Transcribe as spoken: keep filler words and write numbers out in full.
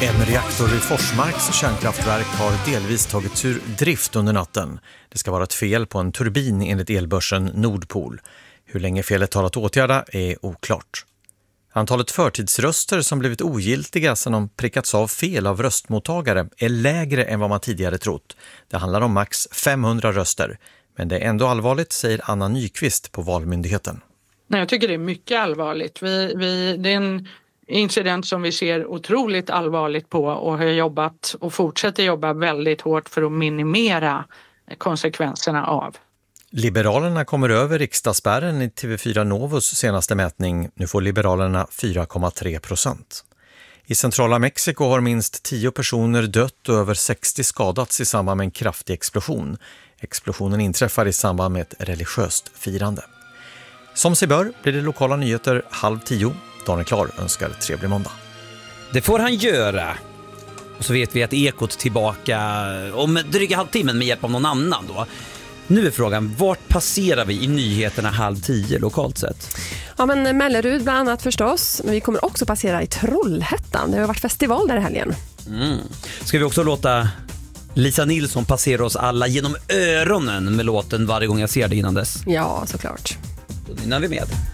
En reaktor i Forsmarks kärnkraftverk har delvis tagits ur drift under natten. Det ska vara ett fel på en turbin enligt elbörsen Nordpol. Hur länge felet tar att åtgärda är oklart. Antalet förtidsröster som blivit ogiltiga sedan de prickats av fel av röstmottagare är lägre än vad man tidigare trott. Det handlar om max femhundra röster. Men det är ändå allvarligt, säger Anna Nyqvist på Valmyndigheten. Nej, jag tycker det är mycket allvarligt. Vi, vi, det är en incident som vi ser otroligt allvarligt på och har jobbat och fortsätter jobba väldigt hårt för att minimera konsekvenserna av. Liberalerna kommer över riksdagsspärren i T V fyra Novos senaste mätning. Nu får Liberalerna fyra komma tre procent. I centrala Mexiko har minst tio personer dött och över sextio skadats i samband med en kraftig explosion. Explosionen inträffar i samband med ett religiöst firande. Som sig bör blir det lokala nyheter halv tio. Daniel Klar önskar trevlig måndag. Det får han göra. Och så vet vi att Ekot tillbaka om dryga halvtimmen med hjälp av någon annan då. Nu är frågan, vart passerar vi i nyheterna halv tio lokalt sett? Ja, men Mellerud bland annat förstås. Men vi kommer också passera i Trollhättan. Det har varit festival där i helgen. Mm. Ska vi också låta Lisa Nilsson passera oss alla genom öronen med låten Varje gång jag ser det innan dess? Ja, såklart. Då nynnar vi med.